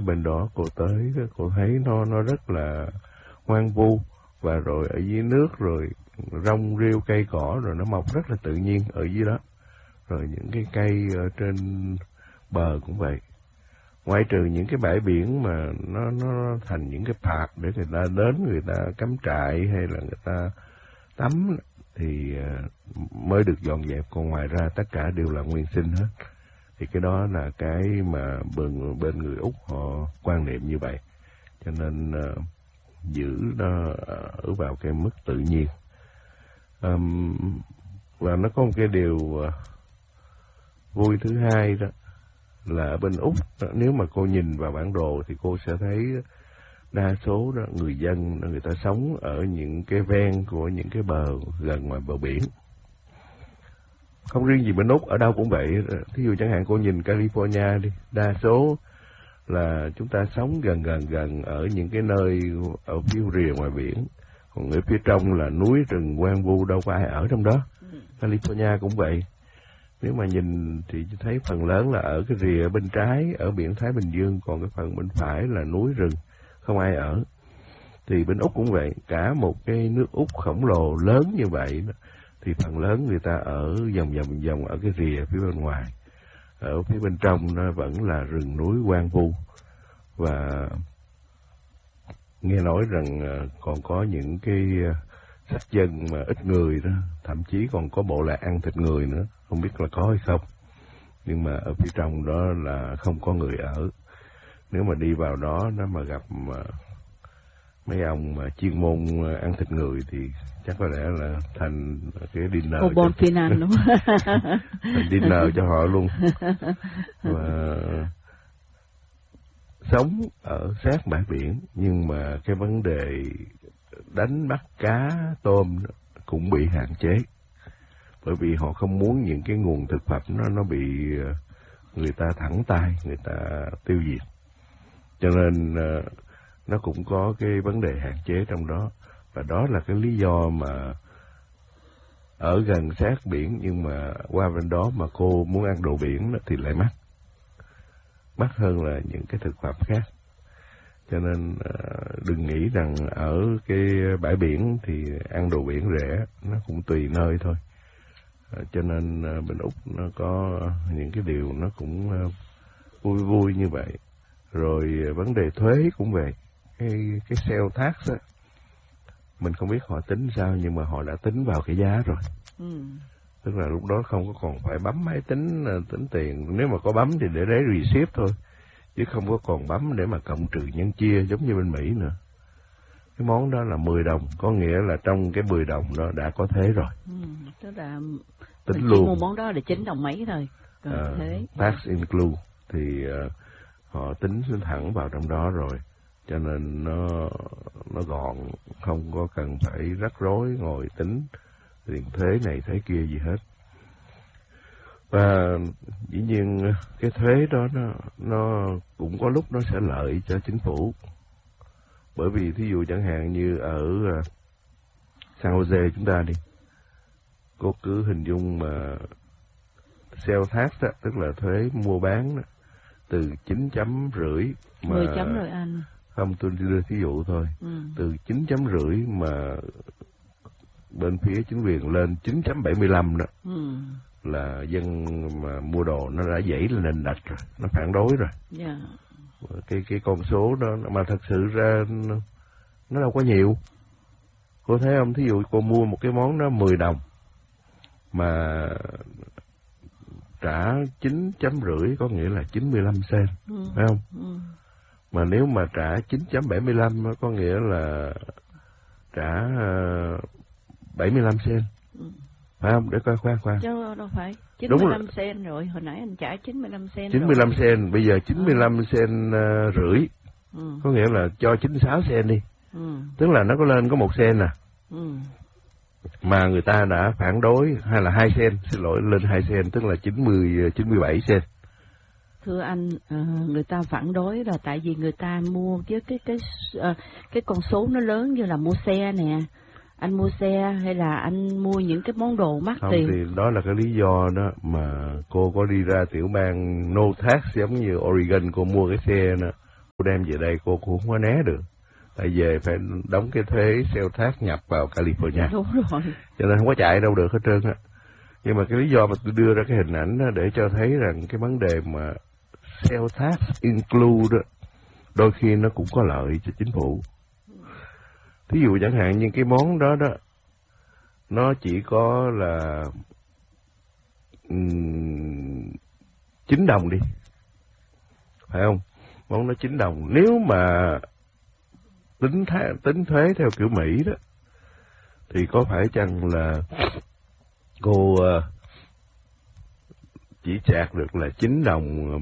bên đó cô tới, cô thấy nó rất là hoang vu, và rồi ở dưới nước rồi rong rêu cây cỏ rồi nó mọc rất là tự nhiên ở dưới đó. Rồi những cái cây ở trên bờ cũng vậy. Ngoại trừ những cái bãi biển mà nó thành những cái park để người ta đến, người ta cắm trại hay là người ta tắm thì mới được dọn dẹp, còn ngoài ra tất cả đều là nguyên sinh hết. Thì cái đó là cái mà bên người Úc họ quan niệm như vậy, cho nên giữ nó ở vào cái mức tự nhiên. Và nó có một cái điều vui thứ hai đó là ở bên Úc, nếu mà cô nhìn vào bản đồ thì cô sẽ thấy đa số đó người dân người ta sống ở những cái ven của những cái bờ gần ngoài bờ biển. Không riêng gì bên Úc, ở đâu cũng vậy. Thí dụ chẳng hạn cô nhìn California đi, đa số là chúng ta sống gần ở những cái nơi ở phía rìa ngoài biển, còn ở phía trong là núi rừng hoang vu, đâu có ai ở trong đó. California cũng vậy. Nếu mà nhìn thì thấy phần lớn là ở cái rìa bên trái ở biển Thái Bình Dương, còn cái phần bên phải là núi rừng, không ai ở. Thì bên Úc cũng vậy, cả một cái nước Úc khổng lồ lớn như vậy thì phần lớn người ta ở vòng ở cái rìa phía bên ngoài. Ở phía bên trong nó vẫn là rừng núi hoang vu. Và nghe nói rằng còn có những cái sắc dân mà ít người đó, thậm chí còn có bộ lạc ăn thịt người nữa, không biết là có hay không. Nhưng mà ở phía trong đó là không có người ở. Nếu mà đi vào đó nó mà gặp mấy ông mà chuyên môn ăn thịt người thì chắc có lẽ là thành cái dinner bon finan đúng không? Thành dinner cho họ luôn. Và sống ở sát bãi biển, nhưng mà cái vấn đề đánh bắt cá tôm cũng bị hạn chế, bởi vì họ không muốn những cái nguồn thực phẩm nó bị người ta thẳng tay, người ta tiêu diệt, cho nên nó cũng có cái vấn đề hạn chế trong đó. Và đó là cái lý do mà ở gần sát biển nhưng mà qua bên đó mà cô muốn ăn đồ biển thì lại mắc hơn là những cái thực phẩm khác. Cho nên đừng nghĩ rằng ở cái bãi biển thì ăn đồ biển rẻ, nó cũng tùy nơi thôi. Cho nên bên Úc nó có những cái điều nó cũng vui như vậy. Rồi vấn đề thuế cũng vậy. Cái sales tax á, mình không biết họ tính sao, nhưng mà họ đã tính vào cái giá rồi. Tức là lúc đó không có còn phải bấm máy tính tiền. Nếu mà có bấm thì để lấy receipt thôi, chứ không có còn bấm để mà cộng trừ nhân chia giống như bên Mỹ nữa. Cái món đó là 10 đồng, có nghĩa là trong cái 10 đồng đó đã có thuế rồi. Tức là tính mình luôn. chỉ mua món đó là 9 đồng mấy thôi. Thế Tax include thì họ tính thẳng vào trong đó rồi, cho nên nó gọn, không có cần phải rắc rối ngồi tính tiền thuế này thuế kia gì hết. Và dĩ nhiên cái thuế đó nó cũng có lúc nó sẽ lợi cho chính phủ, bởi vì thí dụ chẳng hạn như ở San Jose chúng ta đi, cô cứ hình dung mà sales tax đó, tức là thuế mua bán đó, từ 9.5 mà 10 chấm rồi anh. Không, tôi đưa thí dụ thôi. Từ 9.5 mà bên phía chính quyền lên 9.75 đó, là dân mà mua đồ nó đã dãy lên nền đạch rồi, nó phản đối rồi. Cái con số đó mà thật sự ra nó đâu có nhiều. Cô thấy không, thí dụ cô mua một cái món đó 10 đồng mà trả 9.5 có nghĩa là 95 cent, phải không? Mà nếu mà trả 9.75 có nghĩa là trả 75 cent. Phải không? Để coi khoan. Chứ đâu phải 95 cent rồi, hồi nãy anh trả 95 cent 95 rồi. cent, bây giờ 95 cent rưỡi. Có nghĩa là cho 96 cent đi. Tức là nó có lên có 1 cent à. Mà người ta đã phản đối, hay là 2 cent, xin lỗi, lên 2 cent, tức là 97 cent. Thưa anh, người ta phản đối là tại vì người ta mua với cái con số nó lớn, như là mua xe nè. Anh mua xe hay là anh mua những cái món đồ mắc tiền? Không, thì đó là cái lý do đó mà cô có đi ra tiểu bang no tax giống như Oregon, cô mua cái xe đó cô đem về đây cô cũng không có né được. Tại về phải đóng cái thuế sale tax nhập vào California. Đúng rồi. Cho nên không có chạy đâu được hết trơn á. Nhưng mà cái lý do mà tôi đưa ra cái hình ảnh đó để cho thấy rằng cái vấn đề mà sale tax include đó, đôi khi nó cũng có lợi cho chính phủ. Thí dụ chẳng hạn như cái món đó đó, nó chỉ có là 9 đồng đi, phải không? Món nó 9 đồng. Nếu mà tính thuế theo kiểu Mỹ đó, thì có phải chăng là cô chỉ chạc được là 9 đồng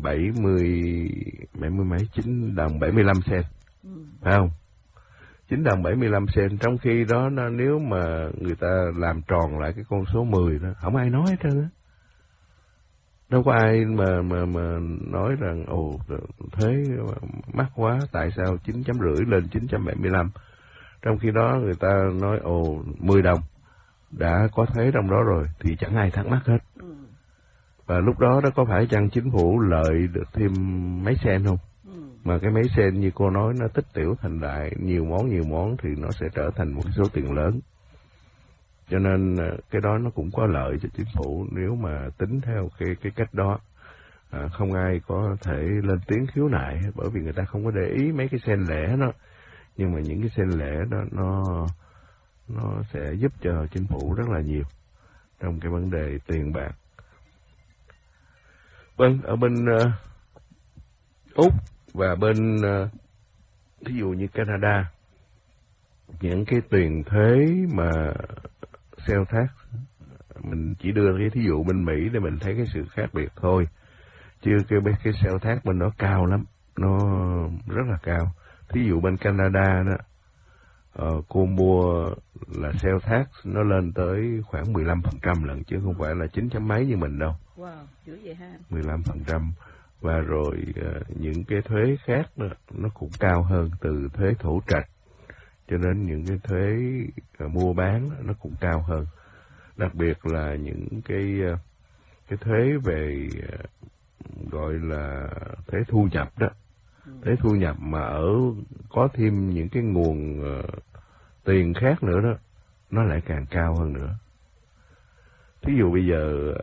9 đồng 75 cent, phải không? 9 đồng 75 cent, trong khi đó nếu mà người ta làm tròn lại cái con số 10 đó, không ai nói hết trơn á. Đâu có ai mà nói rằng thuế mắc quá, tại sao 9,5 lên 975. Trong khi đó người ta nói 10 đồng đã có thuế trong đó rồi thì chẳng ai thắc mắc hết. Và lúc đó có phải chăng chính phủ lợi được thêm mấy sen không? Mà cái mấy sen như cô nói nó tích tiểu thành đại, nhiều món thì nó sẽ trở thành một số tiền lớn. Cho nên cái đó nó cũng có lợi cho chính phủ nếu mà tính theo cái cách đó. Không ai có thể lên tiếng khiếu nại bởi vì người ta không có để ý mấy cái sen lẻ đó. Nhưng mà những cái sen lẻ đó nó sẽ giúp cho chính phủ rất là nhiều trong cái vấn đề tiền bạc. Vâng, ở bên Úc và bên ví dụ như Canada, những cái tiền thuế mà sale tax, mình chỉ đưa cái thí dụ bên Mỹ để mình thấy cái sự khác biệt thôi, chứ cái sale tax bên đó cao lắm, nó rất là cao. Thí dụ bên Canada đó, cô mua là sale tax nó lên tới khoảng 15% lận, chứ không phải là 9 chấm mấy như mình đâu. Wow, dữ vậy ha. 15%. Và rồi những cái thuế khác đó, nó cũng cao hơn, từ thuế thổ trạch cho đến những cái thuế mua bán đó, nó cũng cao hơn. Đặc biệt là những cái thuế về gọi là thuế thu nhập đó. Thuế thu nhập mà có thêm những cái nguồn tiền khác nữa đó, nó lại càng cao hơn nữa. Thí dụ bây giờ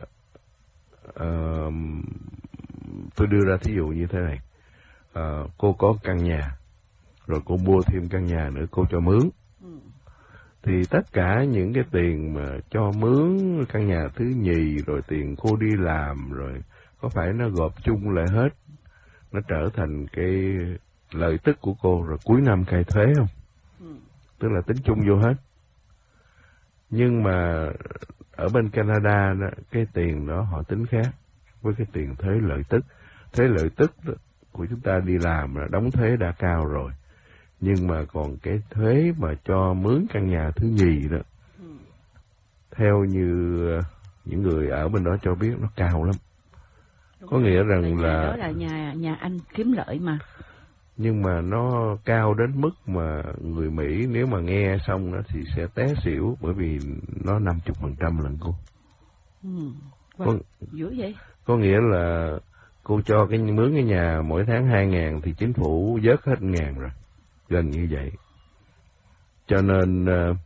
tôi đưa ra thí dụ như thế này, cô có căn nhà, rồi cô mua thêm căn nhà nữa cô cho mướn, thì tất cả những cái tiền mà cho mướn căn nhà thứ nhì, rồi tiền cô đi làm, rồi có phải nó gộp chung lại hết, nó trở thành cái lợi tức của cô, rồi cuối năm khai thuế không? Tức là tính chung vô hết. Nhưng mà ở bên Canada đó, cái tiền đó họ tính khác với cái tiền thuế lợi tức. Thuế lợi tức đó, của chúng ta đi làm là đóng thuế đã cao rồi, nhưng mà còn cái thuế mà cho mướn căn nhà thứ nhì đó, theo như những người ở bên đó cho biết, nó cao lắm. Có nghĩa rằng là đó là nhà anh kiếm lợi mà. Nhưng mà nó cao đến mức mà người Mỹ nếu mà nghe xong đó thì sẽ té xỉu, bởi vì nó 50% lần cô. Dữ vậy? Có nghĩa là cô cho mướn cái nhà mỗi tháng 2.000 thì chính phủ vớt hết 1.000 rồi, gần như vậy. Cho nên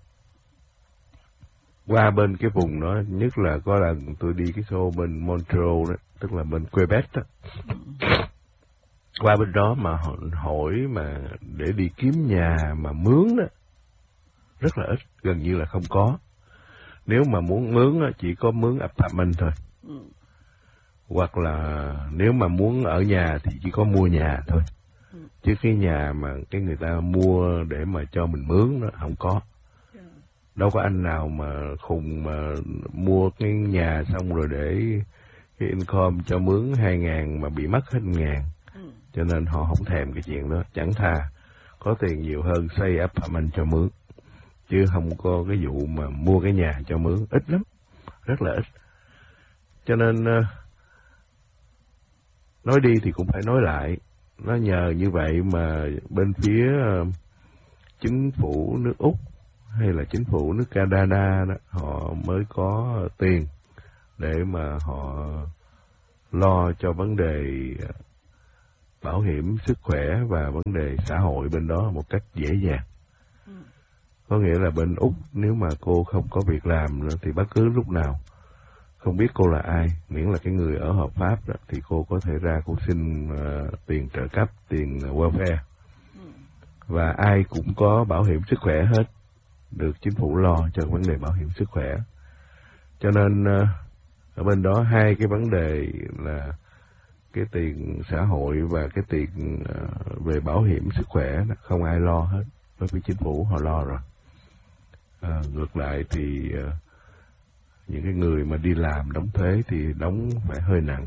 qua bên cái vùng đó, nhất là có lần tôi đi cái show bên Montreal đó, tức là bên Quebec đó, qua bên đó mà hỏi mà để đi kiếm nhà mà mướn đó, rất là ít, gần như là không có. Nếu mà muốn mướn đó, chỉ có mướn apartment thôi. Hoặc là nếu mà muốn ở nhà thì chỉ có mua nhà thôi. Chứ cái nhà mà cái người ta mua để mà cho mình mướn đó không có. Đâu có anh nào mà khùng mà mua cái nhà xong rồi để cái income cho mướn 2.000 mà bị mất hết 1.000. Cho nên họ không thèm cái chuyện đó, chẳng thà có tiền nhiều hơn xây apartment cho mướn, chứ không có cái vụ mà mua cái nhà cho mướn, ít lắm, rất là ít. Cho nên nói đi thì cũng phải nói lại, nó nhờ như vậy mà bên phía chính phủ nước Úc hay là chính phủ nước Canada đó, họ mới có tiền để mà họ lo cho vấn đề bảo hiểm sức khỏe và vấn đề xã hội bên đó một cách dễ dàng. Có nghĩa là bên Úc nếu mà cô không có việc làm nữa, thì bất cứ lúc nào, không biết cô là ai, miễn là cái người ở hợp pháp đó, thì cô có thể ra cô xin tiền trợ cấp, tiền welfare. Và ai cũng có bảo hiểm sức khỏe hết, được chính phủ lo cho vấn đề bảo hiểm sức khỏe. Cho nên ở bên đó hai cái vấn đề là cái tiền xã hội và cái tiền về bảo hiểm sức khỏe không ai lo hết, bởi vì chính phủ họ lo rồi. Ngược lại thì những cái người mà đi làm đóng thuế thì đóng phải hơi nặng.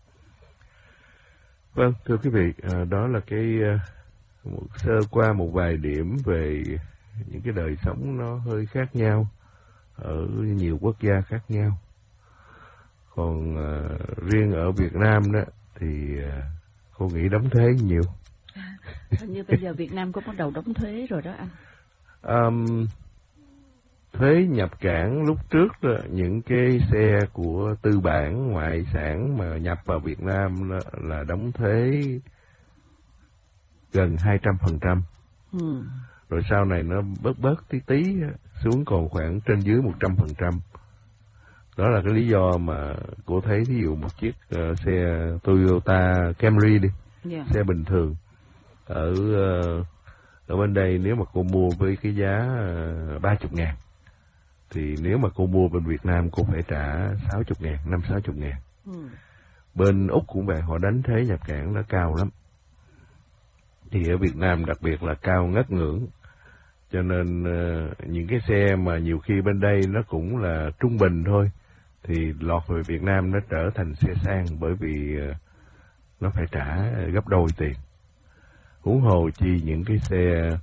Vâng, thưa quý vị, đó là cái sơ qua một vài điểm về những cái đời sống nó hơi khác nhau ở nhiều quốc gia khác nhau. Còn riêng ở Việt Nam đó thì cô nghĩ đóng thuế nhiều. Hình như bây giờ Việt Nam có bắt đầu đóng thuế rồi đó anh. Thuế nhập cảng lúc trước đó, những cái xe của tư bản ngoại sản mà nhập vào Việt Nam đó, là đóng thuế gần 200%. Rồi sau này nó bớt tí xuống còn khoảng trên dưới 100%. Đó là cái lý do mà cô thấy ví dụ một chiếc xe Toyota Camry đi, xe bình thường ở bên đây nếu mà cô mua với cái giá 30.000 thì nếu mà cô mua bên Việt Nam cô phải trả 60.000, 50-60.000. Bên Úc cũng vậy, họ đánh thuế nhập cảng nó cao lắm. Thì ở Việt Nam đặc biệt là cao ngất ngưỡng. Cho nên những cái xe mà nhiều khi bên đây nó cũng là trung bình thôi, thì lọt về Việt Nam nó trở thành xe sang, bởi vì nó phải trả gấp đôi tiền. Huống hồ chi những cái xe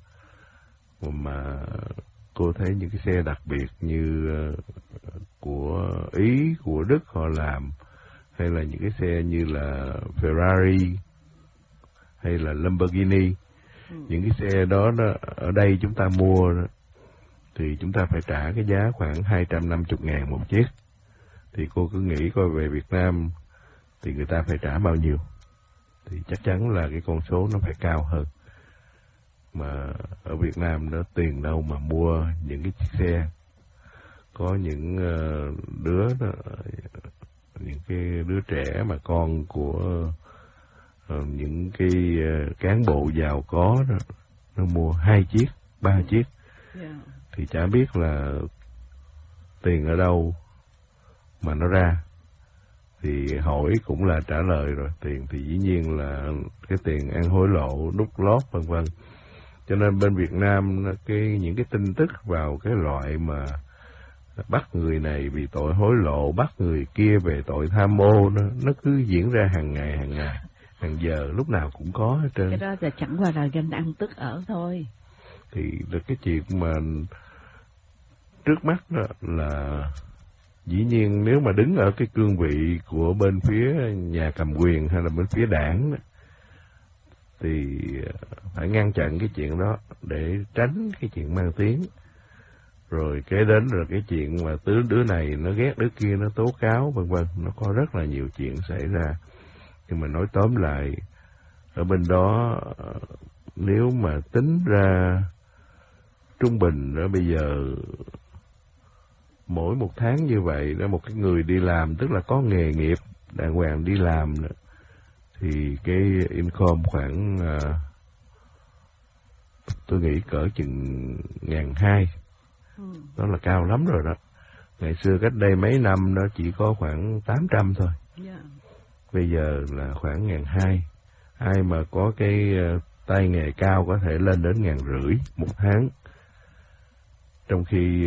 mà cô thấy những cái xe đặc biệt như của Ý, của Đức họ làm, hay là những cái xe như là Ferrari hay là Lamborghini, những cái xe đó ở đây chúng ta mua đó, thì chúng ta phải trả cái giá khoảng 250.000 một chiếc. Thì cô cứ nghĩ coi về Việt Nam thì người ta phải trả bao nhiêu, thì chắc chắn là cái con số nó phải cao hơn. Mà ở Việt Nam đó tiền đâu mà mua những cái chiếc xe, có những đứa đó, những cái đứa trẻ mà con của những cái cán bộ giàu có đó, nó mua 2 chiếc, 3 chiếc, thì chả biết là tiền ở đâu mà nó ra. Thì hỏi cũng là trả lời rồi, tiền thì dĩ nhiên là cái tiền ăn hối lộ, đút lót vân vân. Cho nên bên Việt Nam những cái tin tức vào cái loại mà bắt người này vì tội hối lộ, bắt người kia về tội tham ô, nó cứ diễn ra hàng ngày, hàng giờ, lúc nào cũng có hết trơn. Cái đó là chẳng qua là ganh ăn tức ở thôi. Thì là cái chuyện mà trước mắt đó là dĩ nhiên nếu mà đứng ở cái cương vị của bên phía nhà cầm quyền hay là bên phía đảng đó, thì phải ngăn chặn cái chuyện đó để tránh cái chuyện mang tiếng. Rồi kế đến rồi cái chuyện mà đứa này nó ghét đứa kia nó tố cáo vân vân, nó có rất là nhiều chuyện xảy ra. Nhưng mà nói tóm lại, ở bên đó nếu mà tính ra trung bình đó bây giờ mỗi một tháng như vậy đó, một cái người đi làm tức là có nghề nghiệp đàng hoàng đi làm đó, thì cái income khoảng tôi nghĩ cỡ chừng 1.200. Đó là cao lắm rồi đó. Ngày xưa cách đây mấy năm đó chỉ có khoảng 800 thôi. Bây giờ là khoảng 1.200. Ai mà có cái tay nghề cao có thể lên đến 1.500 một tháng. Trong khi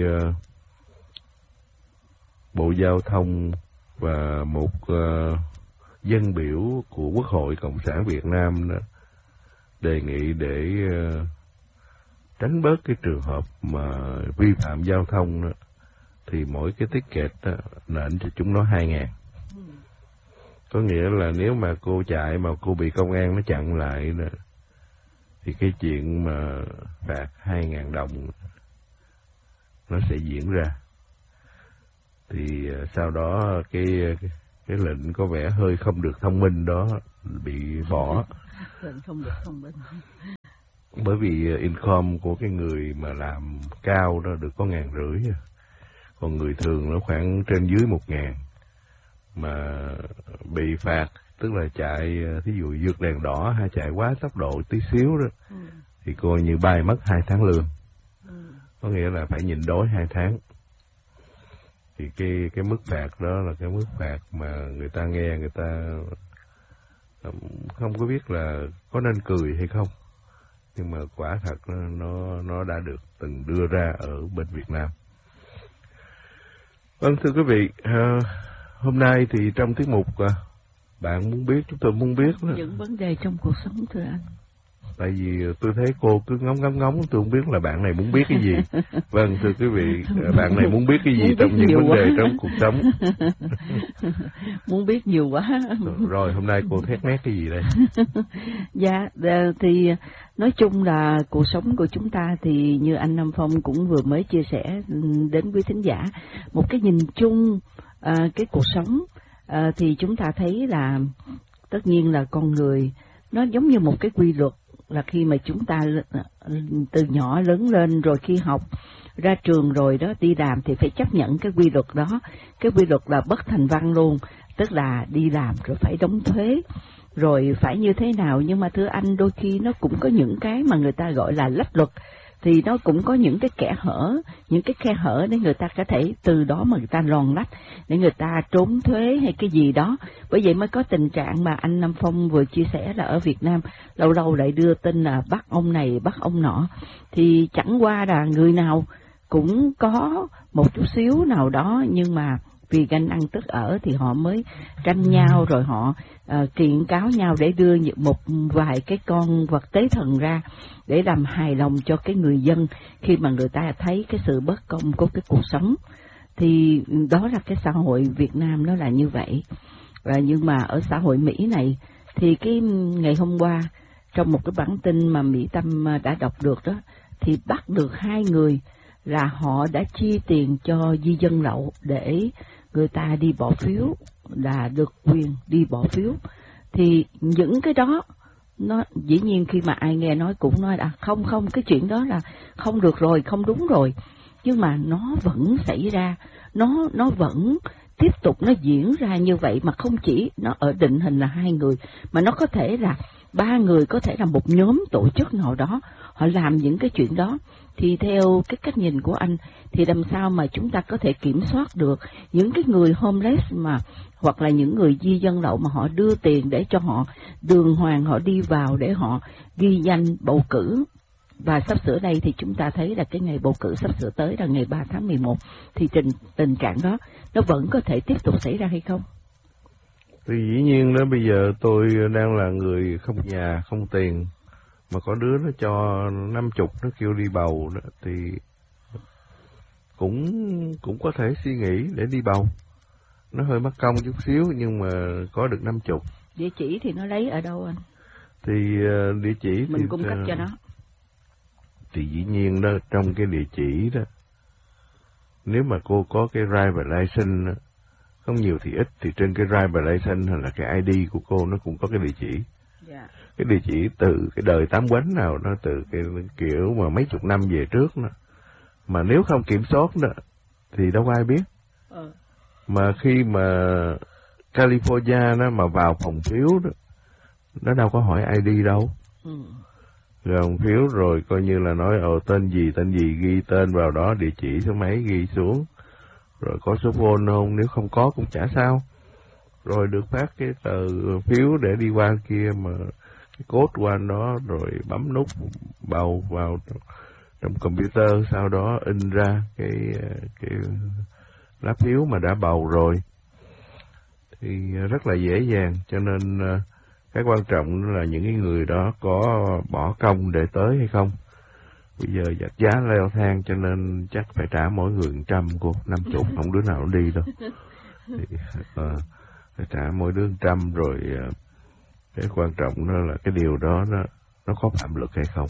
Bộ Giao thông và một dân biểu của Quốc hội Cộng sản Việt Nam đó đề nghị để tránh bớt cái trường hợp mà vi phạm giao thông đó, thì mỗi cái ticket đó nện cho chúng nó 2.000. Có nghĩa là nếu mà cô chạy mà cô bị công an nó chặn lại đó, thì cái chuyện mà phạt 2.000 đồng nó sẽ diễn ra. Thì sau đó cái lệnh có vẻ hơi không được thông minh đó bị bỏ. Không được thông minh. Bởi vì income của cái người mà làm cao đó được có 1.500, còn người thường nó khoảng trên dưới 1.000, mà bị phạt tức là chạy thí dụ vượt đèn đỏ hay chạy quá tốc độ tí xíu đó thì coi như bay mất 2 tháng lương. Có nghĩa là phải nhịn đói 2 tháng. Thì cái mức phạt đó là cái mức phạt mà người ta nghe người ta không có biết là có nên cười hay không, nhưng mà quả thật nó đã được từng đưa ra ở bên Việt Nam. Vâng, thưa quý vị, hôm nay thì trong tiết mục bạn muốn biết, chúng tôi muốn biết những vấn đề trong cuộc sống, thưa anh. Tại vì tôi thấy cô cứ ngóng, tôi không biết là bạn này muốn biết cái gì. Vâng, thưa quý vị, bạn này muốn biết cái gì trong những vấn đề trong cuộc sống? Muốn biết nhiều quá. Rồi, hôm nay cô thét mét cái gì đây? Dạ, thì nói chung là cuộc sống của chúng ta thì như anh Nam Phong cũng vừa mới chia sẻ đến quý thính giả, một cái nhìn chung cái cuộc sống thì chúng ta thấy là tất nhiên là con người nó giống như một cái quy luật, là khi mà chúng ta từ nhỏ lớn lên rồi khi học ra trường rồi đó đi làm thì phải chấp nhận cái quy luật đó. Cái quy luật là bất thành văn luôn, tức là đi làm rồi phải đóng thuế rồi phải như thế nào. Nhưng mà thưa anh, đôi khi nó cũng có những cái mà người ta gọi là lách luật, thì nó cũng có những cái kẽ hở, những cái khe hở để người ta có thể từ đó mà người ta lòn lách, để người ta trốn thuế hay cái gì đó. Bởi vậy mới có tình trạng mà anh Nam Phong vừa chia sẻ là ở Việt Nam lâu lâu lại đưa tin là bắt ông này bắt ông nọ, thì chẳng qua là người nào cũng có một chút xíu nào đó, nhưng mà vì ganh ăn tức ở thì họ mới tranh nhau, rồi họ kiện cáo nhau để đưa một vài cái con vật tế thần ra để làm hài lòng cho cái người dân khi mà người ta thấy cái sự bất công của cái cuộc sống. Thì đó là cái xã hội Việt Nam nó là như vậy. Nhưng mà ở xã hội Mỹ này thì cái ngày hôm qua trong một cái bản tin mà Mỹ Tâm đã đọc được đó, thì bắt được 2 người là họ đã chi tiền cho di dân lậu để người ta đi bỏ phiếu, là được quyền đi bỏ phiếu. Thì những cái đó nó dĩ nhiên khi mà ai nghe nói cũng nói là không cái chuyện đó là không được rồi, không đúng rồi, nhưng mà nó vẫn xảy ra, nó vẫn tiếp tục nó diễn ra như vậy, mà không chỉ nó ở định hình là 2 người mà nó có thể là 3 người, có thể là một nhóm tổ chức nào đó họ làm những cái chuyện đó. Thì theo cái cách nhìn của anh thì làm sao mà chúng ta có thể kiểm soát được những cái người homeless mà hoặc là những người di dân lậu mà họ đưa tiền để cho họ đường hoàng họ đi vào để họ ghi danh bầu cử. Và sắp sửa đây thì chúng ta thấy là cái ngày bầu cử sắp sửa tới là ngày 3 tháng 11, thì tình trạng đó nó vẫn có thể tiếp tục xảy ra hay không? Thì dĩ nhiên đó, bây giờ tôi đang là người không nhà, không tiền, mà có đứa nó cho 50 nó kêu đi bầu đó, thì cũng có thể suy nghĩ để đi bầu. Nó hơi mất công chút xíu nhưng mà có được 50. Địa chỉ thì nó lấy ở đâu anh? Thì địa chỉ mình thì cung cấp cho nó. Thì dĩ nhiên đó, trong cái địa chỉ đó, nếu mà cô có cái driver license, không nhiều thì ít, thì trên cái driver license hay là cái ID của cô nó cũng có cái địa chỉ. Yeah. Cái địa chỉ từ cái đời tám quánh nào đó, từ cái kiểu mà mấy chục năm về trước đó. Mà nếu không kiểm soát đó thì đâu có ai biết. Mà khi mà California nó mà vào phòng phiếu đó, nó đâu có hỏi ID đâu. Rồi phòng phiếu rồi coi như là nói tên gì, ghi tên vào đó, địa chỉ số mấy ghi xuống, rồi có số phone không, nếu không có cũng chả sao. Rồi được phát cái tờ phiếu để đi qua kia, mà cái code qua đó rồi bấm nút bầu vào trong computer, sau đó in ra cái lá phiếu mà đã bầu rồi, thì rất là dễ dàng. Cho nên cái quan trọng là những cái người đó có bỏ công để tới hay không. Bây giờ giặt giá leo thang cho nên chắc phải trả mỗi người 100 cô, 50, không đứa nào nó đi đâu. Thì phải trả mỗi đứa 100 rồi. Cái quan trọng đó là cái điều đó nó có phạm luật hay không.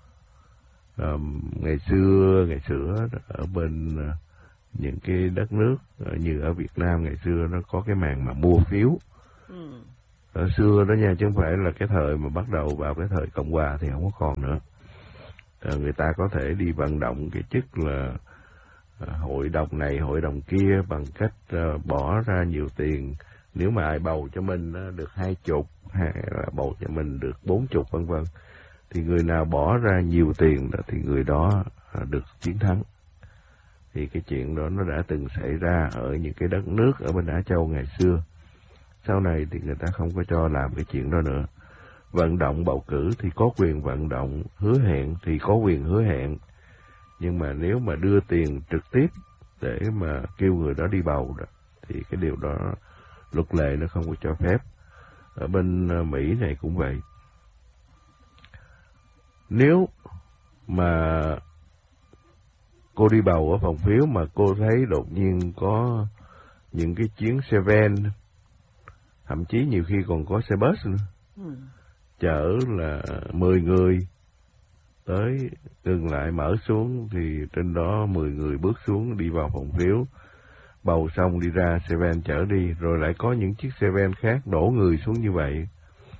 Ngày xưa ở bên những cái đất nước như ở Việt Nam ngày xưa nó có cái màn mà mua phiếu. Ở xưa đó nha, chứ không phải là cái thời mà bắt đầu vào cái thời Cộng hòa thì không có còn nữa. Người ta có thể đi vận động cái chức là hội đồng này, hội đồng kia bằng cách bỏ ra nhiều tiền. Nếu mà ai bầu cho mình được 20, hay là bầu cho mình được 40, vân vân, thì người nào bỏ ra nhiều tiền đó thì người đó được chiến thắng. Thì cái chuyện đó nó đã từng xảy ra ở những cái đất nước ở bên Á Châu ngày xưa. Sau này thì người ta không có cho làm cái chuyện đó nữa. Vận động bầu cử thì có quyền vận động, hứa hẹn thì có quyền hứa hẹn. Nhưng mà nếu mà đưa tiền trực tiếp để mà kêu người đó đi bầu đó, thì cái điều đó luật lệ nó không có cho phép. Ở bên Mỹ này cũng vậy. Nếu mà cô đi bầu ở phòng phiếu mà cô thấy đột nhiên có những cái chuyến xe van, thậm chí nhiều khi còn có xe bus nữa, chở là 10 người tới, dừng lại mở xuống thì trên đó 10 người bước xuống đi vào phòng phiếu, bầu xong đi ra xe van chở đi, rồi lại có những chiếc xe van khác đổ người xuống như vậy,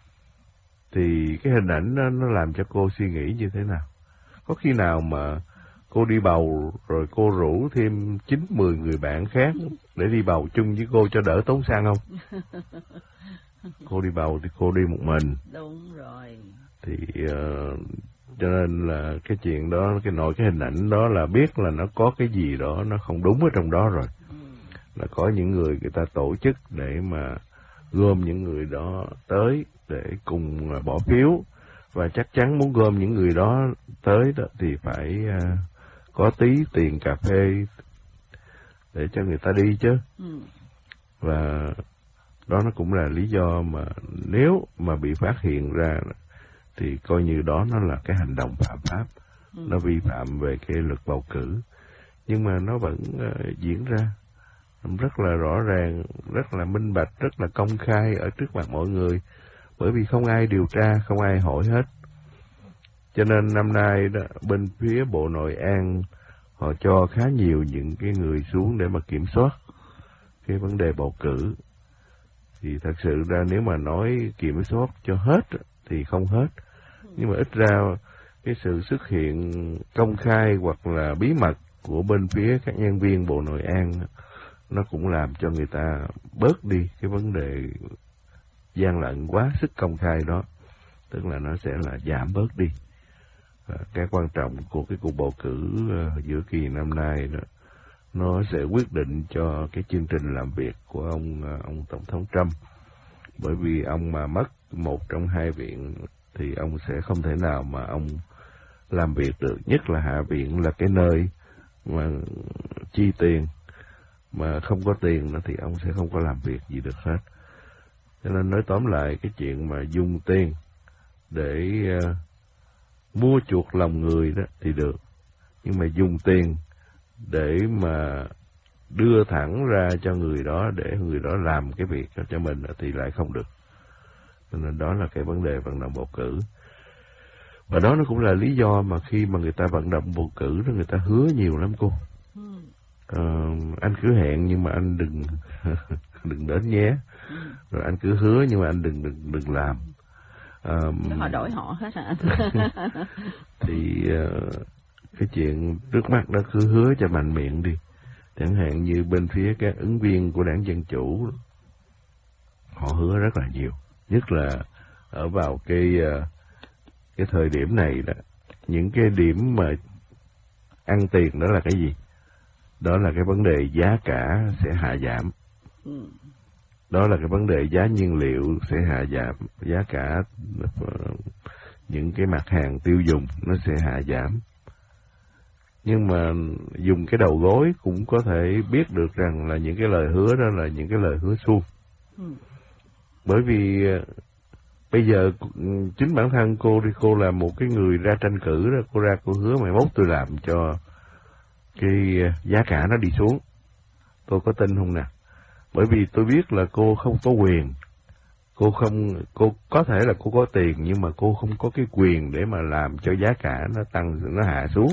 thì cái hình ảnh đó, nó làm cho cô suy nghĩ như thế nào? Có khi nào mà cô đi bầu rồi cô rủ thêm 9-10 người bạn khác để đi bầu chung với cô cho đỡ tốn xăng không? Cô đi bầu thì cô đi một mình. Đúng rồi. Thì cho nên là cái chuyện đó, cái hình ảnh đó là biết là nó có cái gì đó nó không đúng ở trong đó rồi. Là có những người ta tổ chức để mà gom những người đó tới để cùng bỏ phiếu, và chắc chắn muốn gom những người đó tới đó thì phải có tí tiền cà phê để cho người ta đi chứ. Và đó nó cũng là lý do mà nếu mà bị phát hiện ra thì coi như đó nó là cái hành động phạm pháp, nó vi phạm về cái luật bầu cử. Nhưng mà nó vẫn diễn ra rất là rõ ràng, rất là minh bạch, rất là công khai ở trước mặt mọi người, bởi vì không ai điều tra, không ai hỏi hết. Cho nên năm nay đó, bên phía Bộ Nội an họ cho khá nhiều những cái người xuống để mà kiểm soát cái vấn đề bầu cử. Thì thật sự ra nếu mà nói kiểm soát cho hết thì không hết. Nhưng mà ít ra cái sự xuất hiện công khai hoặc là bí mật của bên phía các nhân viên Bộ Nội an nó cũng làm cho người ta bớt đi cái vấn đề gian lận quá sức công khai đó. Tức là nó sẽ là giảm bớt đi. Cái quan trọng của cái cuộc bầu cử giữa kỳ năm nay đó, nó sẽ quyết định cho cái chương trình làm việc của ông Tổng thống Trump. Bởi vì ông mà mất một trong hai viện thì ông sẽ không thể nào mà ông làm việc được. Nhất là Hạ viện là cái nơi mà chi tiền, mà không có tiền nữa thì ông sẽ không có làm việc gì được hết. Cho nên nói tóm lại, cái chuyện mà dùng tiền để mua chuộc lòng người đó thì được. Nhưng mà dùng tiền để mà đưa thẳng ra cho người đó để người đó làm cái việc cho mình thì lại không được. Cho nên đó là cái vấn đề vận động bầu cử. Và đó nó cũng là lý do mà khi mà người ta vận động bầu cử đó, người ta hứa nhiều lắm cô. Anh cứ hẹn nhưng mà anh đừng đừng đến nhé. Rồi anh cứ hứa nhưng mà anh đừng làm. Họ đổi họ hết hả? Thì cái chuyện trước mắt đó cứ hứa cho mạnh miệng đi. Chẳng hạn như bên phía các ứng viên của Đảng Dân Chủ, họ hứa rất là nhiều. Nhất là ở vào cái thời điểm này đó, những cái điểm mà ăn tiền đó là cái gì? Đó là cái vấn đề giá cả sẽ hạ giảm. Đó là cái vấn đề giá nhiên liệu sẽ hạ giảm, giá cả những cái mặt hàng tiêu dùng nó sẽ hạ giảm. Nhưng mà dùng cái đầu gối cũng có thể biết được rằng là những cái lời hứa đó là những cái lời hứa suông. Bởi vì bây giờ chính bản thân cô thì cô là một cái người ra tranh cử đó, cô ra cô hứa mai mốt tôi làm cho cái giá cả nó đi xuống. Tôi có tin không nè? Bởi vì tôi biết là cô không có quyền. Cô có thể là cô có tiền nhưng mà cô không có cái quyền để mà làm cho giá cả nó tăng, nó hạ xuống.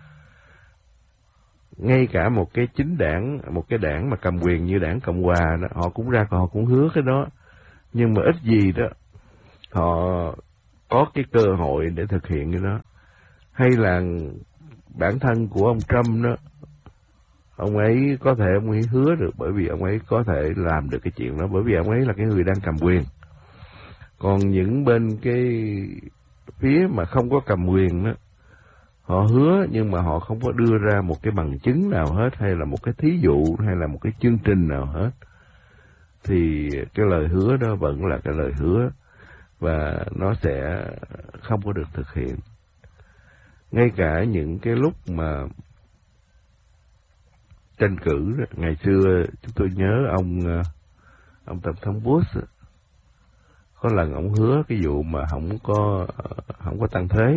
Ngay cả một cái đảng mà cầm quyền như Đảng Cộng Hòa đó, họ cũng ra họ cũng hứa cái đó. nhưng mà ít gì đó họ có cái cơ hội để thực hiện cái đó. Hay là bản thân của ông Trump đó, ông ấy có thể ông ấy hứa được bởi vì ông ấy có thể làm được cái chuyện đó, bởi vì ông ấy là cái người đang cầm quyền. Còn những bên cái phía mà không có cầm quyền đó, họ hứa nhưng mà họ không có đưa ra một cái bằng chứng nào hết, hay là một cái thí dụ, hay là một cái chương trình nào hết, thì cái lời hứa đó vẫn là cái lời hứa và nó sẽ không có được thực hiện. Ngay cả những cái lúc mà tranh cử đó, ngày xưa chúng tôi nhớ ông tổng thống Bush có lần ông hứa cái vụ mà không có tăng thuế.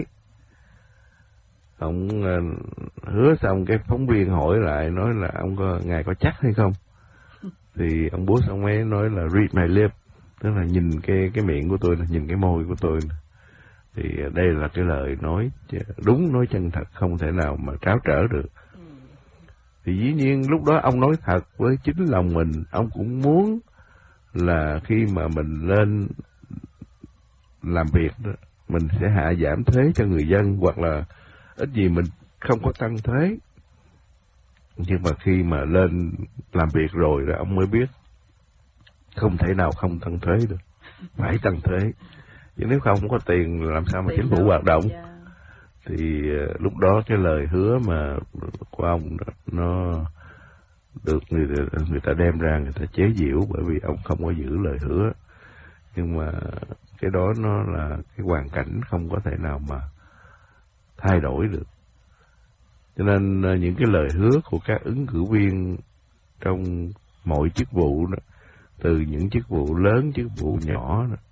Ông hứa xong cái phóng viên hỏi lại, nói là ngài có chắc hay không? Thì ông Bush ông ấy nói là read my lip, tức là nhìn cái miệng của tôi, nhìn cái môi của tôi. Thì đây là cái lời nói đúng, nói chân thật, không thể nào mà tráo trở được. Thì dĩ nhiên lúc đó ông nói thật với chính lòng mình, ông cũng muốn là khi mà mình lên làm việc đó, mình sẽ hạ giảm thuế cho người dân, hoặc là ít gì mình không có tăng thuế. Nhưng mà khi mà lên làm việc rồi ông mới biết không thể nào không tăng thuế được, phải tăng thuế. Chứ nếu không có tiền làm sao mà chính phủ hoạt động. Thì lúc đó cái lời hứa mà của ông nó được người ta đem ra, người ta chế giễu bởi vì ông không có giữ lời hứa. Nhưng mà cái đó nó là cái hoàn cảnh không có thể nào mà thay đổi được. Cho nên những cái lời hứa của các ứng cử viên trong mọi chức vụ đó, từ những chức vụ lớn, chức vụ nhỏ đó,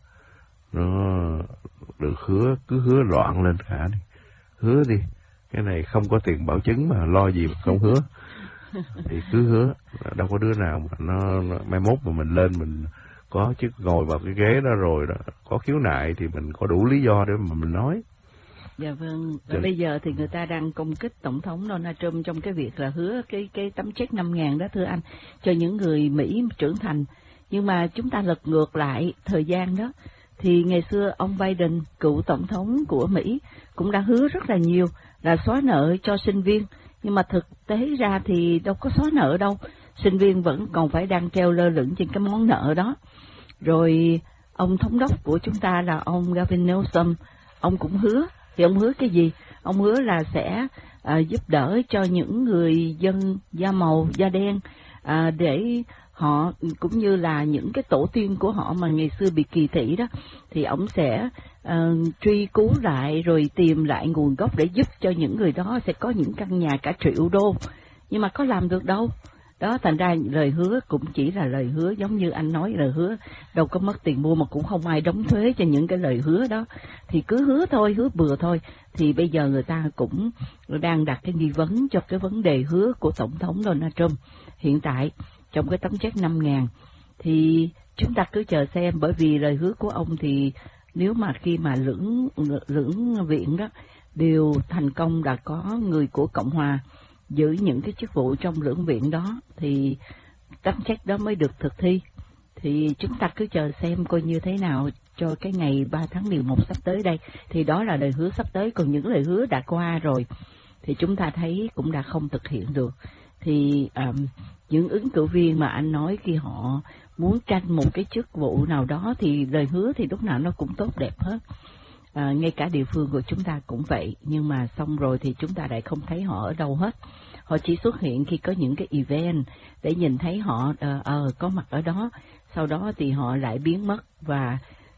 nó được hứa, cứ hứa loạn lên cả đi. Hứa đi, cái này không có tiền bảo chứng mà lo gì mà không hứa. Thì cứ hứa, đâu có đứa nào mà nó mai mốt mà mình lên mình có chức ngồi vào cái ghế đó rồi đó, có khiếu nại thì mình có đủ lý do để mà mình nói. Dạ vâng, và bây giờ thì người ta đang công kích Tổng thống Donald Trump trong cái việc là hứa cái tấm check 5.000 đó thưa anh, cho những người Mỹ trưởng thành. Nhưng mà chúng ta lật ngược lại thời gian đó, thì ngày xưa ông Biden, cựu Tổng thống của Mỹ, cũng đã hứa rất là nhiều là xóa nợ cho sinh viên. Nhưng mà thực tế ra thì đâu có xóa nợ đâu, sinh viên vẫn còn phải đang treo lơ lửng trên cái món nợ đó. Rồi ông thống đốc của chúng ta là ông Gavin Newsom, ông cũng hứa. Thì ông hứa cái gì? Ông hứa là sẽ giúp đỡ cho những người dân da màu, da đen, để họ, cũng như là những cái tổ tiên của họ mà ngày xưa bị kỳ thị đó, thì ông sẽ truy cứu lại rồi tìm lại nguồn gốc để giúp cho những người đó sẽ có những căn nhà cả triệu đô. Nhưng mà có làm được đâu. Đó, thành ra lời hứa cũng chỉ là lời hứa, giống như anh nói, lời hứa đâu có mất tiền mua, mà cũng không ai đóng thuế cho những cái lời hứa đó. Thì cứ hứa thôi, hứa bừa thôi. Thì bây giờ người ta cũng đang đặt cái nghi vấn cho cái vấn đề hứa của Tổng thống Donald Trump hiện tại trong cái tấm check 5.000. Thì chúng ta cứ chờ xem, bởi vì lời hứa của ông thì nếu mà khi mà lưỡng viện đó đều thành công, đã có người của Cộng hòa giữ những cái chức vụ trong lưỡng viện đó, thì tấm check đó mới được thực thi. Thì chúng ta cứ chờ xem coi như thế nào cho cái ngày 3 tháng 11 sắp tới đây. Thì đó là lời hứa sắp tới, còn những lời hứa đã qua rồi thì chúng ta thấy cũng đã không thực hiện được. Thì những ứng cử viên mà anh nói khi họ muốn tranh một cái chức vụ nào đó thì lời hứa thì lúc nào nó cũng tốt đẹp hết. Ngay cả địa phương của chúng ta cũng vậy, nhưng mà xong rồi thì chúng ta lại không thấy họ ở đâu hết. Họ chỉ xuất hiện khi có những cái event để nhìn thấy họ có mặt ở đó, sau đó thì họ lại biến mất và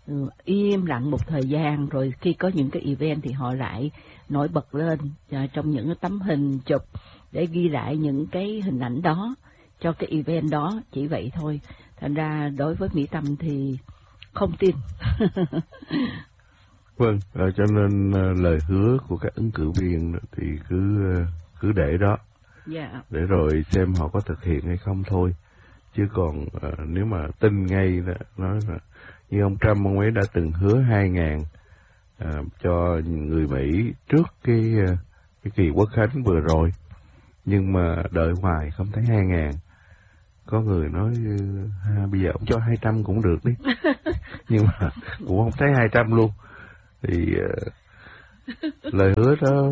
im lặng một thời gian, rồi khi có những cái event thì họ lại nổi bật lên trong những cái tấm hình chụp để ghi lại những cái hình ảnh đó cho cái event đó, chỉ vậy thôi. Thành ra đối với Mỹ Tâm thì không tin. Vâng, cho nên lời hứa của các ứng cử viên thì cứ để đó, để rồi xem họ có thực hiện hay không thôi. Chứ còn nếu mà tin ngay đó, nói là như ông Trump, ông ấy đã từng hứa 2.000 cho người Mỹ trước cái kỳ Quốc khánh vừa rồi, nhưng mà đợi hoài không thấy 2.000. có người nói bây giờ ông cho 200 cũng được đi. Nhưng mà cũng không thấy 200 luôn. Thì lời hứa đó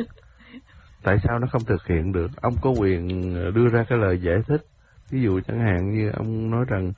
tại sao nó không thực hiện được? Ông có quyền đưa ra cái lời giải thích. Ví dụ chẳng hạn như ông nói rằng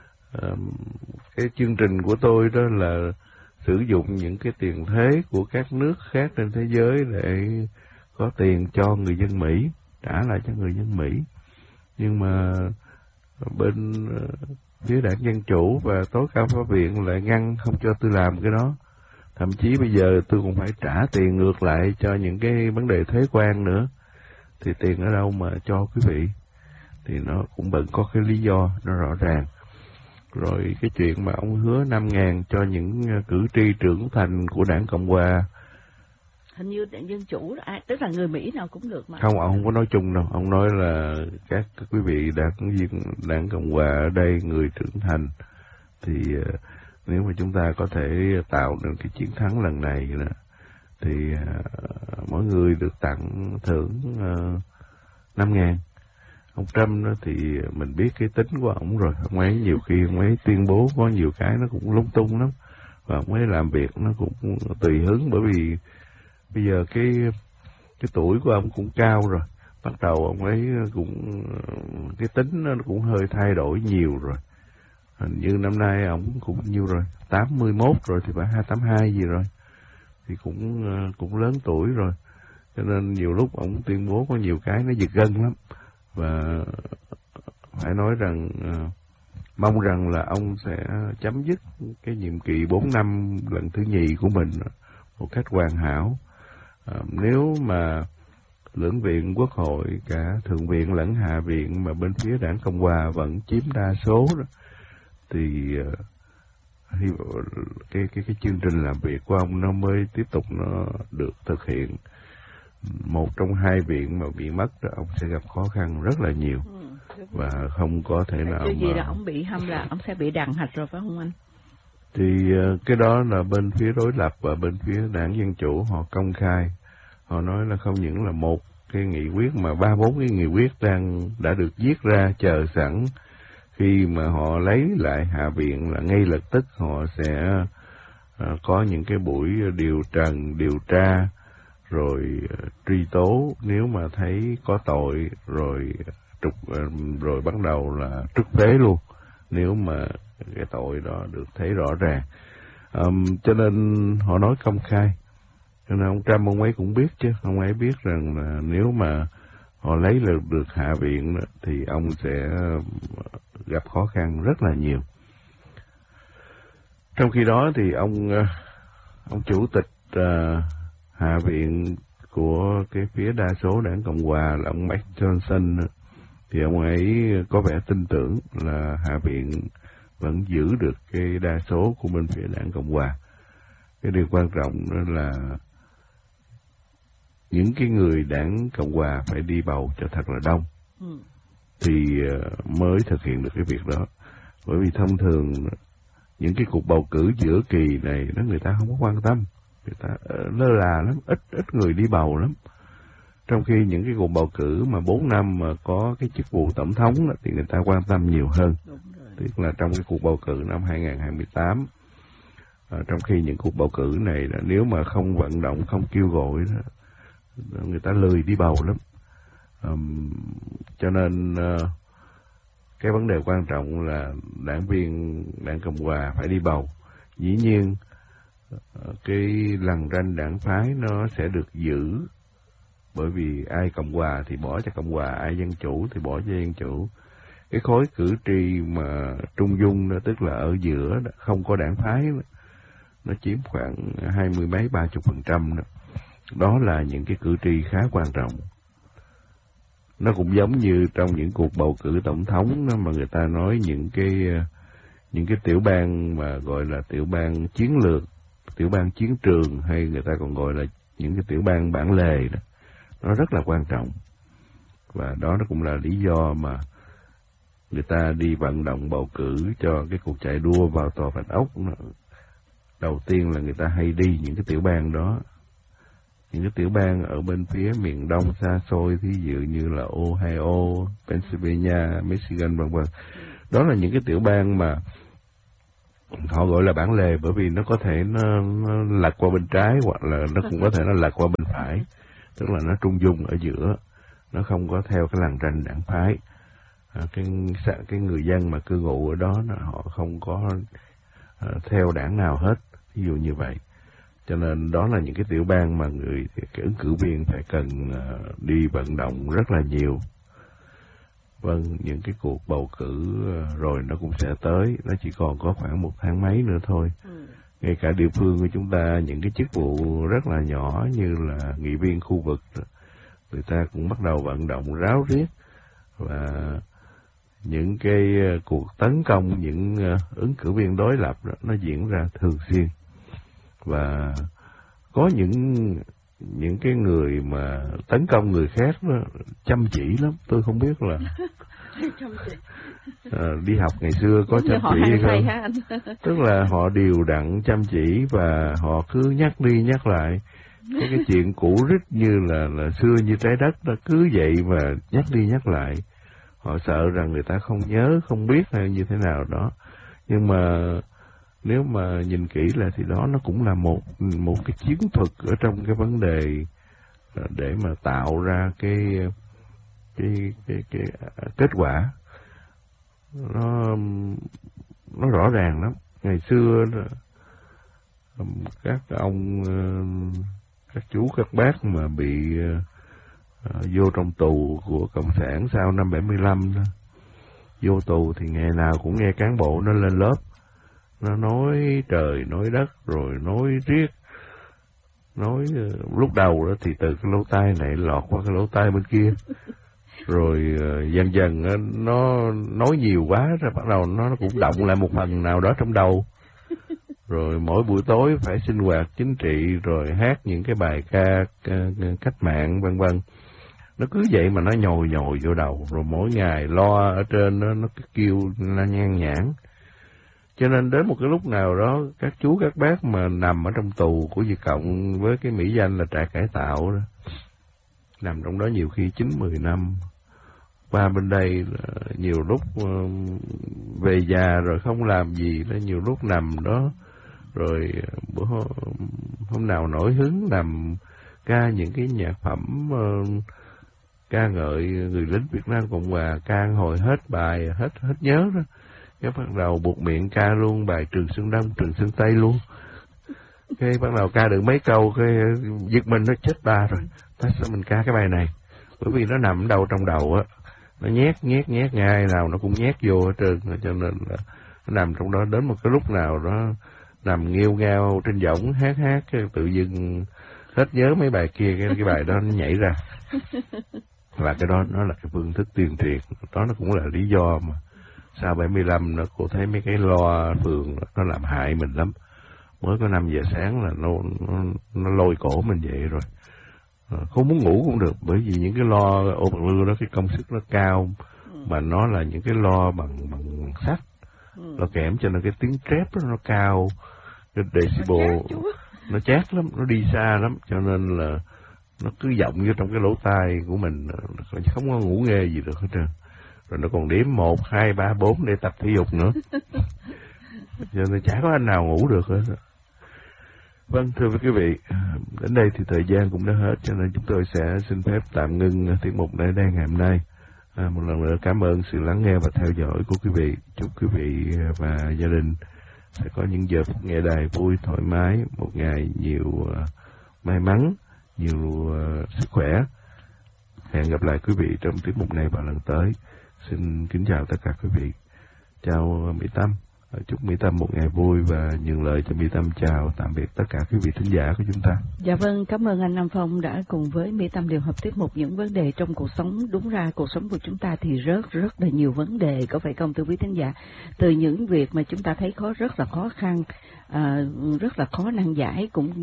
cái chương trình của tôi đó là sử dụng những cái tiền thế của các nước khác trên thế giới để có tiền cho người dân Mỹ, trả lại cho người dân Mỹ. Nhưng mà bên phía đảng Dân Chủ và tối cao pháp viện lại ngăn không cho tôi làm cái đó. Thậm chí bây giờ tôi cũng phải trả tiền ngược lại cho những cái vấn đề thuế quan nữa. Thì tiền ở đâu mà cho quý vị? Thì nó cũng vẫn có cái lý do nó rõ ràng. Rồi cái chuyện mà ông hứa 5.000 cho những cử tri trưởng thành của đảng Cộng Hòa. Hình như đảng Dân Chủ, tức là người Mỹ nào cũng được mà. Không, ông không có nói chung đâu. Ông nói là các quý vị đảng Cộng Hòa ở đây, người trưởng thành, thì nếu mà chúng ta có thể tạo được cái chiến thắng lần này nữa, thì mỗi người được tặng thưởng 5.000. Ông Trump đó thì mình biết cái tính của ông rồi. Ông ấy nhiều khi ông ấy tuyên bố có nhiều cái nó cũng lung tung lắm. Và ông ấy làm việc nó cũng tùy hứng, bởi vì bây giờ cái tuổi của ông cũng cao rồi. Bắt đầu ông ấy cũng cái tính nó cũng hơi thay đổi nhiều rồi. Hình như năm nay ông cũng nhiêu rồi, 81 rồi thì phải 82 gì rồi. Thì cũng lớn tuổi rồi. Cho nên nhiều lúc ông tuyên bố có nhiều cái nó giật gân lắm. Và phải nói rằng mong rằng là ông sẽ chấm dứt cái nhiệm kỳ 4 năm lần thứ nhì của mình một cách hoàn hảo. Nếu mà lưỡng viện Quốc hội, cả Thượng viện lẫn Hạ viện mà bên phía đảng Cộng Hòa vẫn chiếm đa số đó, thì cái chương trình làm việc của ông nó mới tiếp tục nó được thực hiện. Một trong hai viện mà bị mất đó, ông sẽ gặp khó khăn rất là nhiều. Và không có thể nào mà... gì là ông bị là ông sẽ bị đàn hạch rồi phải không anh? Thì cái đó là bên phía đối lập và bên phía đảng Dân Chủ họ công khai. Họ nói là không những là một cái nghị quyết mà 3-4 cái nghị quyết đã được viết ra chờ sẵn. Khi mà họ lấy lại Hạ viện là ngay lập tức họ sẽ có những cái buổi điều tra, rồi truy tố nếu mà thấy có tội, rồi bắt đầu là trút phế luôn nếu mà cái tội đó được thấy rõ ràng. Cho nên họ nói công khai. Cho nên ông Trump ông ấy cũng biết chứ, ông ấy biết rằng là nếu mà họ lấy được Hạ viện đó, thì ông sẽ gặp khó khăn rất là nhiều. Trong khi đó thì ông chủ tịch Hạ viện của cái phía đa số đảng Cộng Hòa là ông Mike Johnson, thì ông ấy có vẻ tin tưởng là Hạ viện vẫn giữ được cái đa số của bên phía đảng Cộng Hòa. Cái điều quan trọng đó là những cái người đảng Cộng Hòa phải đi bầu cho thật là đông thì mới thực hiện được cái việc đó. Bởi vì thông thường những cái cuộc bầu cử giữa kỳ này đó người ta không có quan tâm, người ta lơ là lắm, ít người đi bầu lắm. Trong khi những cái cuộc bầu cử mà 4 năm mà có cái chức vụ tổng thống đó, thì người ta quan tâm nhiều hơn. Tức là trong cái cuộc bầu cử năm 2028, trong khi những cuộc bầu cử này là nếu mà không vận động, không kêu gọi đó, người ta lười đi bầu lắm. Cho nên cái vấn đề quan trọng là đảng viên đảng Cộng Hòa phải đi bầu. Dĩ nhiên cái lằn ranh đảng phái nó sẽ được giữ, bởi vì ai Cộng Hòa thì bỏ cho Cộng Hòa, ai Dân Chủ thì bỏ cho Dân Chủ. Cái khối cử tri mà trung dung đó, tức là ở giữa đó, không có đảng phái đó, nó chiếm khoảng 20 mấy 30% đó. Đó là những cái cử tri khá quan trọng. Nó cũng giống như trong những cuộc bầu cử tổng thống đó, mà người ta nói những cái tiểu bang mà gọi là tiểu bang chiến lược, tiểu bang chiến trường, hay người ta còn gọi là những cái tiểu bang bản lề đó, nó rất là quan trọng. Và đó nó cũng là lý do mà người ta đi vận động bầu cử cho cái cuộc chạy đua vào tòa Bạch Ốc. Đầu tiên là người ta hay đi những cái tiểu bang đó những cái tiểu bang ở bên phía miền đông xa xôi, thí dụ như là Ohio, Pennsylvania, Michigan vân vân. Đó là những cái tiểu bang mà họ gọi là bản lề, bởi vì nó có thể nó lật qua bên trái, hoặc là nó cũng có thể nó lật qua bên phải, tức là nó trung dung ở giữa, nó không có theo cái lằn ranh đảng phái. Cái người dân mà cư ngụ ở đó họ không có theo đảng nào hết, ví dụ như vậy. Cho nên đó là những cái tiểu bang mà cái ứng cử viên phải cần đi vận động rất là nhiều. Vâng, những cái cuộc bầu cử rồi nó cũng sẽ tới, nó chỉ còn có khoảng 1 tháng mấy nữa thôi. Ngay cả địa phương của chúng ta, những cái chức vụ rất là nhỏ như là nghị viên khu vực, người ta cũng bắt đầu vận động ráo riết, và những cái cuộc tấn công những ứng cử viên đối lập đó, nó diễn ra thường xuyên. Và có những cái người mà tấn công người khác đó, chăm chỉ lắm, tôi không biết là đi học ngày xưa có chăm chỉ không? Tức là họ đều đặn chăm chỉ và họ cứ nhắc đi nhắc lại cái chuyện cũ rích như là xưa như trái đất đó, cứ vậy mà nhắc đi nhắc lại. Họ sợ rằng người ta không nhớ, không biết hay như thế nào đó. Nhưng mà nếu mà nhìn kỹ lại thì đó nó cũng là một cái chiến thuật ở trong cái vấn đề để mà tạo ra cái kết quả. Nó rõ ràng lắm. Ngày xưa các ông, các chú các bác mà bị vô trong tù của Cộng sản sau năm 75 đó, vô tù thì ngày nào cũng nghe cán bộ nó lên lớp, nó nói trời nói đất, rồi nói riết, nói lúc đầu đó thì từ cái lỗ tai này lọt qua cái lỗ tai bên kia, rồi dần dần nó nói nhiều quá rồi bắt đầu nó cũng động lại một phần nào đó trong đầu, rồi mỗi buổi tối phải sinh hoạt chính trị, rồi hát những cái bài ca cách mạng vân vân. Nó cứ vậy mà nó nhồi vô đầu, rồi mỗi ngày lo ở trên nó kêu nó nhan nhản. Cho nên đến một cái lúc nào đó, các chú các bác mà nằm ở trong tù của Việt Cộng với cái mỹ danh là trại cải tạo đó, nằm trong đó nhiều khi 9-10 năm, qua bên đây nhiều lúc về già rồi không làm gì, nhiều lúc nằm đó, rồi bữa hôm nào nổi hứng nằm ca những cái nhạc phẩm ca ngợi người lính Việt Nam Cộng Hòa, ca hồi hết bài, hết nhớ đó. Cái bắt đầu buộc miệng ca luôn bài Trường Sơn Đông, Trường Sơn Tây luôn. Cái bắt đầu ca được mấy câu, cái giật mình nó chết ta rồi. Tại sao mình ca cái bài này? Bởi vì nó nằm đâu trong đầu á, nó nhét ngay nào nó cũng nhét vô hết trơn, cho nên là nó nằm trong đó. Đến một cái lúc nào đó nằm nghêu ngao trên võng hát tự dưng hết nhớ mấy bài kia, cái bài đó nó nhảy ra. Và cái đó nó là cái phương thức tuyên truyền, đó nó cũng là lý do mà sau 75 cô thấy mấy cái loa phường nó làm hại mình lắm. Mới có 5 giờ sáng là nó lôi cổ mình dậy rồi. Không muốn ngủ cũng được, bởi vì những cái loa ô bạc lư đó cái công suất nó cao, mà nó là những cái loa bằng sắt, nó kẽm, cho nên cái tiếng trép đó nó cao, cái decibel nó chát lắm, nó đi xa lắm, cho nên là nó cứ vọng vô trong cái lỗ tai của mình, không có ngủ nghe gì được hết trơn. Rồi nó còn đếm 1, 2, 3, 4 để tập thể dục nữa. Cho nên chả có anh nào ngủ được hết. Vâng, thưa quý vị, đến đây thì thời gian cũng đã hết, cho nên chúng tôi sẽ xin phép tạm ngưng tiết mục này đây ngày hôm nay. Một lần nữa cảm ơn sự lắng nghe và theo dõi của quý vị. Chúc quý vị và gia đình sẽ có những giờ phút nghe đài vui, thoải mái, một ngày nhiều may mắn, nhiều sức khỏe. Hẹn gặp lại quý vị trong tiết mục này vào lần tới. Xin kính chào tất cả quý vị. Chào Mỹ Tâm. Chúc Mỹ Tâm một ngày vui và nhường lời cho Mỹ Tâm chào tạm biệt tất cả quý vị thính giả của chúng ta. Dạ vâng, cảm ơn anh Nam Phong đã cùng với Mỹ Tâm điều hợp tiết mục những vấn đề trong cuộc sống. Đúng ra cuộc sống của chúng ta thì rất là nhiều vấn đề, có phải không thưa quý thính giả? Từ những việc mà chúng ta thấy rất là khó khăn, rất là khó nan giải, cũng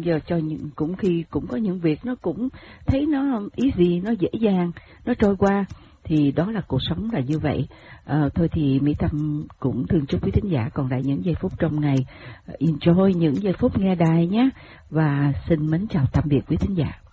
có những việc nó cũng thấy nó easy, nó dễ dàng, nó trôi qua. Thì đó là cuộc sống là như vậy. Thôi thì Mỹ Tâm cũng thương chúc quý thính giả còn lại những giây phút trong ngày enjoy những giây phút nghe đài nhé. Và xin mến chào tạm biệt quý thính giả.